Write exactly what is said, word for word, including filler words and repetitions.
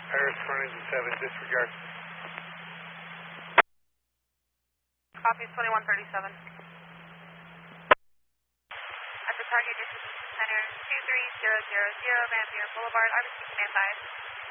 Paris twenty seven, disregard. Copy twenty-one thirty-seven. At the target distance center two three zero zero zero Van Buren Boulevard, R B C command five.